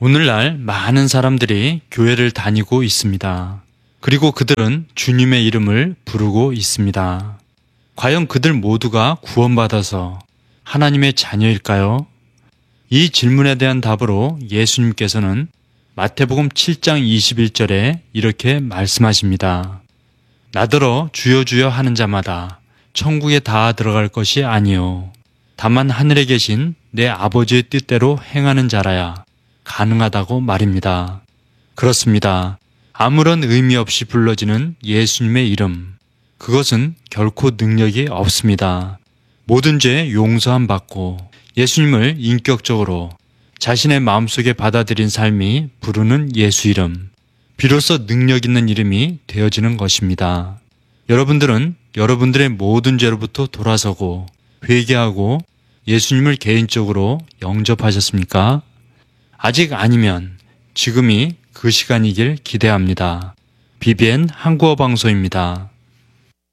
오늘날 많은 사람들이 교회를 다니고 있습니다. 그리고 그들은 주님의 이름을 부르고 있습니다. 과연 그들 모두가 구원받아서 하나님의 자녀일까요? 이 질문에 대한 답으로 예수님께서는 마태복음 7장 21절에 이렇게 말씀하십니다. 나더러 주여 주여 하는 자마다 천국에 다 들어갈 것이 아니요 다만 하늘에 계신 내 아버지의 뜻대로 행하는 자라야 가능하다고 말입니다. 그렇습니다. 아무런 의미 없이 불러지는 예수님의 이름, 그것은 결코 능력이 없습니다. 모든 죄 용서함 받고 예수님을 인격적으로 자신의 마음속에 받아들인 삶이 부르는 예수 이름, 비로소 능력 있는 이름이 되어지는 것입니다. 여러분들은 여러분들의 모든 죄로부터 돌아서고 회개하고 예수님을 개인적으로 영접하셨습니까? 아직 아니면 지금이 그 시간이길 기대합니다. BBN 한국어 방송입니다.